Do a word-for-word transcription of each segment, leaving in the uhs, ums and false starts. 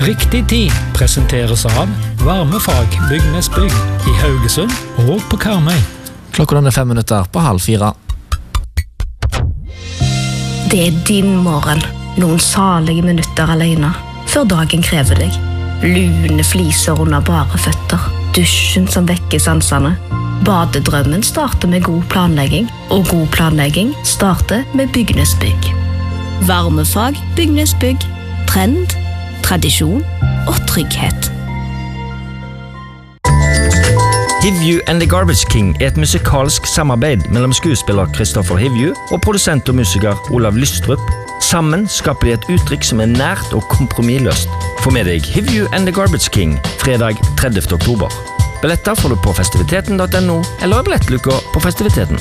Riktig tid presenteres av Varmefag Bygnes Bygg i Haugesund og på Karmøy. Klokka er fem minutter på halv fire. Det er din morgen. Noen salige minutter alene, før dagen krever deg. Lune fliser under bare føtter. Dusjen som vekker sansene. Badedrømmen starter med god planlegging, og god planlegging starter med Bygnes Bygg. Varmefag Bygnes Bygg. Trend, tradisjon og trygghet. Hivju and the Garbage King er et musikalsk samarbeid mellom skuespiller Kristoffer Hivju og produsent og musiker Olav Lystrup. Sammen skaper de et uttrykk som er nært og kompromissløst. Få med deg Hivju and the Garbage King fredag tredivte oktober. Billetter får du på festiviteten punktum no eller i billettluka på festiviteten.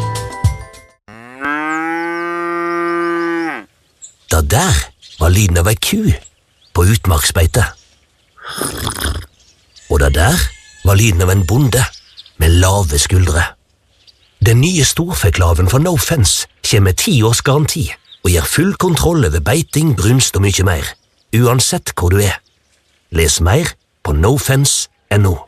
Da der var lyden av ei ku på utmarksbeite. Og da der var lyden av en bonde med lave skuldre. Den nye storfeklaven fra No Fence kommer med ti års garanti og gir full kontroll over beiting, brunst og mye mer, uansett hvor du er. Les mer på nofence punktum no.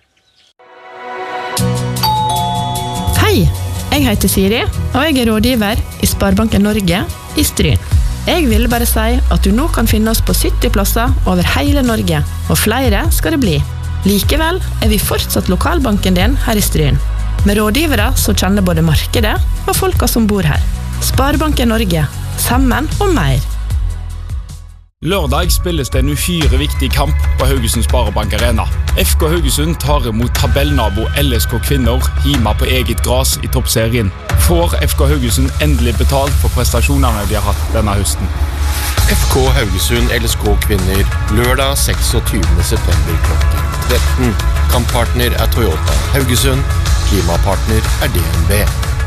Hei, jeg heter Siri, og jeg er rådgiver i Sparebanken Norge i Stryn. Jeg vil bare si at du nå kan finne oss på sytti plasser over hele Norge, og flere skal det bli. Likevel er vi fortsatt lokalbanken din her i Stryn, med rådgivere som kjenner både markedet og folka som bor her. Sparebanken Norge, sammen og mer. Lørdag spilles det en uhyre viktig kamp på Haugesund Sparebank Arena. F K Haugesund tar imot tabellnabo L S K Kvinner hjemme på eget gras i toppserien. Får F K Haugesund endelig betalt for prestasjonene de har hatt denne høsten? F K Haugesund L S K Kvinner lørdag seksogtyvende september klokken tretten. Kamppartner er Toyota Haugesund. Klimapartner er D N B.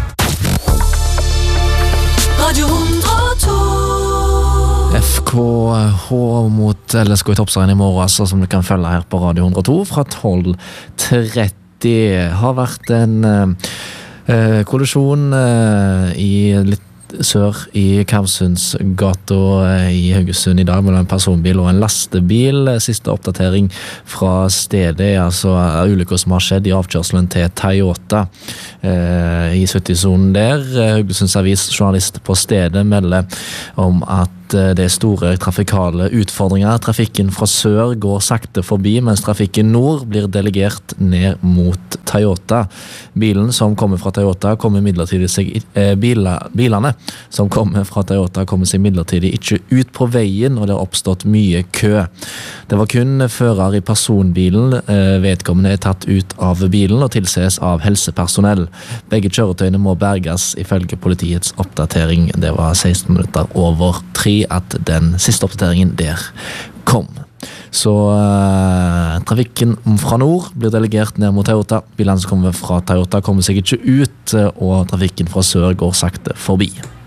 Radio hundre og to. F K H mot L S K i toppserien i morgen, altså, som du kan følge her på Radio hundre og to fra tolv tretti. Har vært en eh, kollisjon eh, i litt sør i Kavsundsgata i Haugesund i dag mellom en personbil og en lastebil. Siste oppdatering fra stedet er altså ulykker som har skjedd i avkjørselen til Toyota eh, i sytti-sonen der. Haugesunds Avis journalist på stedet melder om at det er store trafikale utfordringer. Trafikken fra sør går sakte forbi, mens trafikken nord blir delegert ned mot Toyota. Bilen som kommer fra Toyota kommer midlertidig seg, eh, bila, bilene som kommer fra Toyota kommer seg midlertidig ikke ut på veien, og det har oppstått mye kø. Det var kun fører i personbilen. Eh, vedkommende er tatt ut av bilen og tilses av helsepersonell. Begge kjøretøyene må berges ifølge politiets oppdatering. Det var seksten minutter over tre at den siste oppdateringen der kom. Så uh, trafikken fra nord blir delegert ned mot Toyota. Bilene som kommer fra Toyota kommer seg ikke ut, og trafikken fra sør går sakte forbi.